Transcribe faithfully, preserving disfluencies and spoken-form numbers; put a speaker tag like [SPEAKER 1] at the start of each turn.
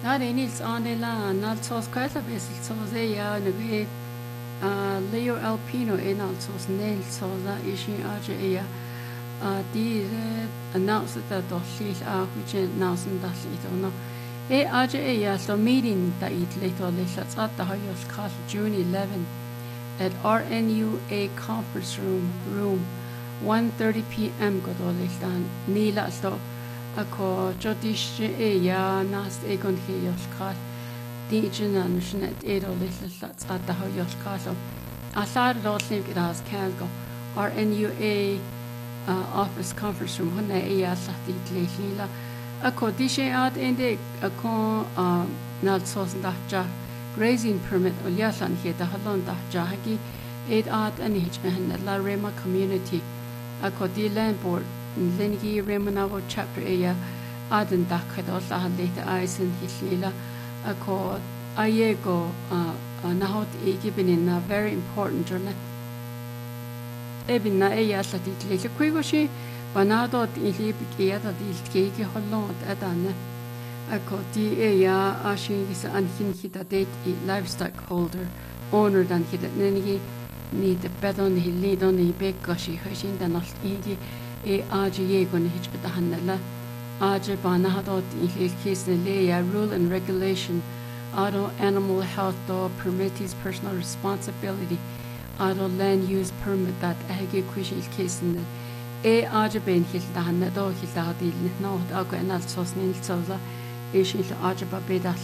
[SPEAKER 1] That inils on the land, not so quite a vessel, so they are in a way. Leo Alpino in also nail so that issue Aja the announced that the sheet are which announced that it or no. A Aja so meeting that it later let's at the highest class June eleventh at R N U A conference room room one thirty p m got all this done. Nila so a co Jodish a ya nast egon hios class. Dijan and Snet Edo little slats at the Hoyos Castle. I started all think it as Calgo or N U A office conference room when I asked the Lila. A codisha out in the a con not sauce dacha grazing permit or yasan here the Halon dacha hagi aid art and hitch and La Rema community. A codi land board in Lengi Remanavo chapter aya Aden Dakad also later eyes in his Lila. Ako ayego nahot igibin in a very important journal. Ebin na eya sa titli. So kwigo si banado tili bikiya da di kiki holong at adane. Ako di eya ashin is anhin hita date livestock holder owner dan hita nengi ni the bedon hi lidon ni bekashi hashin dan as igi e aji yego ni hich betahanela. Aja banado tili kis leya rule and regulation. Auto animal health law permits personal responsibility. Auto land use permit that hagi kushi case in the a aja ben hilda hanado hilda di no algo enal sos nil soza ishi aja babeda